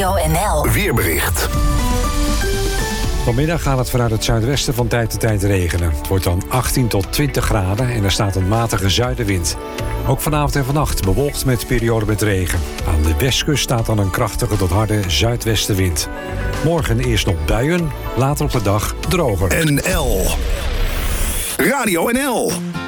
Radio NL Weerbericht. Vanmiddag gaat het vanuit het zuidwesten van tijd tot tijd regenen. Het wordt dan 18 tot 20 graden en er staat een matige zuidenwind. Ook vanavond en vannacht bewolkt met perioden met regen. Aan de westkust staat dan een krachtige tot harde zuidwestenwind. Morgen eerst nog buien, later op de dag droger. NL Radio NL.